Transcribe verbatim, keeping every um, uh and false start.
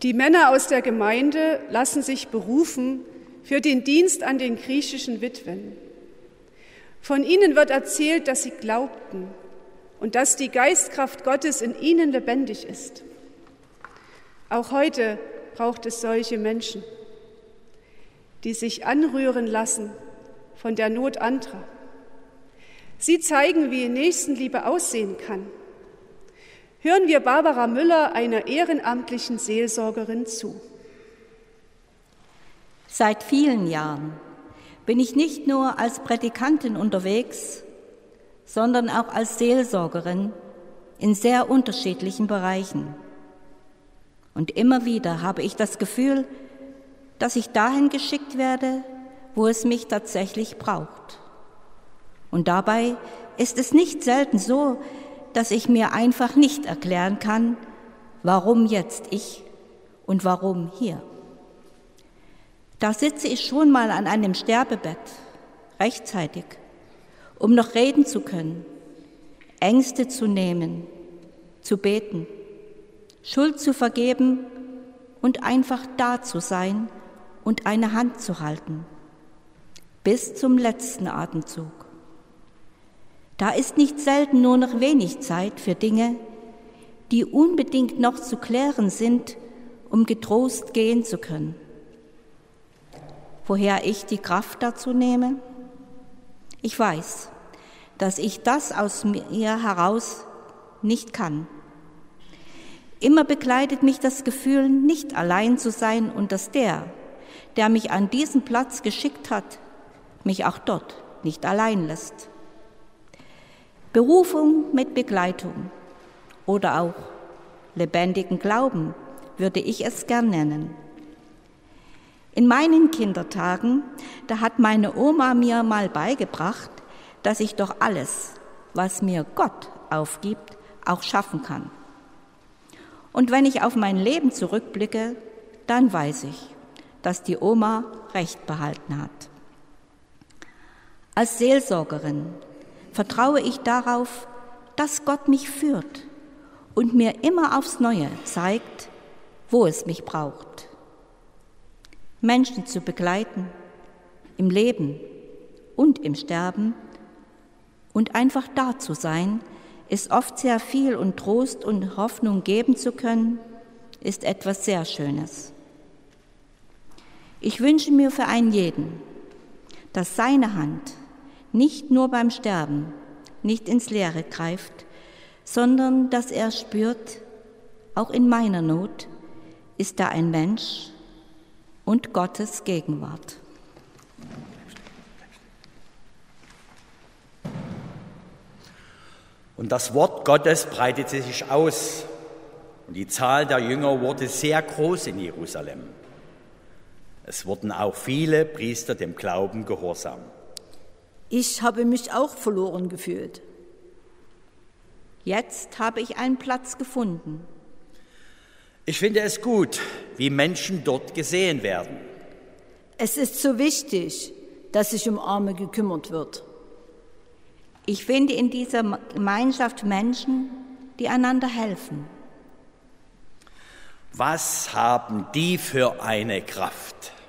Die Männer aus der Gemeinde lassen sich berufen für den Dienst an den griechischen Witwen. Von ihnen wird erzählt, dass sie glaubten und dass die Geistkraft Gottes in ihnen lebendig ist. Auch heute braucht es solche Menschen, die sich anrühren lassen von der Not anderer. Sie zeigen, wie Nächstenliebe aussehen kann. Hören wir Barbara Müller, einer ehrenamtlichen Seelsorgerin, zu. Seit vielen Jahren bin ich nicht nur als Prädikantin unterwegs, sondern auch als Seelsorgerin in sehr unterschiedlichen Bereichen. Und immer wieder habe ich das Gefühl, dass ich dahin geschickt werde, wo es mich tatsächlich braucht. Und dabei ist es nicht selten so, dass ich mir einfach nicht erklären kann, warum jetzt ich und warum hier. Da sitze ich schon mal an einem Sterbebett, rechtzeitig, um noch reden zu können, Ängste zu nehmen, zu beten, Schuld zu vergeben und einfach da zu sein und eine Hand zu halten, bis zum letzten Atemzug. Da ist nicht selten nur noch wenig Zeit für Dinge, die unbedingt noch zu klären sind, um getrost gehen zu können. Woher ich die Kraft dazu nehme? Ich weiß, dass ich das aus mir heraus nicht kann. Immer begleitet mich das Gefühl, nicht allein zu sein und dass der, der mich an diesen Platz geschickt hat, mich auch dort nicht allein lässt. Berufung mit Begleitung oder auch lebendigen Glauben würde ich es gern nennen. In meinen Kindertagen, da hat meine Oma mir mal beigebracht, dass ich doch alles, was mir Gott aufgibt, auch schaffen kann. Und wenn ich auf mein Leben zurückblicke, dann weiß ich, dass die Oma Recht behalten hat. Als Seelsorgerin vertraue ich darauf, dass Gott mich führt und mir immer aufs Neue zeigt, wo es mich braucht. Menschen zu begleiten, im Leben und im Sterben und einfach da zu sein, ist oft sehr viel und Trost und Hoffnung geben zu können, ist etwas sehr Schönes. Ich wünsche mir für einen jeden, dass seine Hand nicht nur beim Sterben nicht ins Leere greift, sondern dass er spürt, auch in meiner Not ist da ein Mensch und Gottes Gegenwart. Und das Wort Gottes breitete sich aus und die Zahl der Jünger wurde sehr groß in Jerusalem. Es wurden auch viele Priester dem Glauben gehorsam. Ich habe mich auch verloren gefühlt. Jetzt habe ich einen Platz gefunden. Ich finde es gut, wie Menschen dort gesehen werden. Es ist so wichtig, dass sich um Arme gekümmert wird. Ich finde in dieser Gemeinschaft Menschen, die einander helfen. Was haben die für eine Kraft?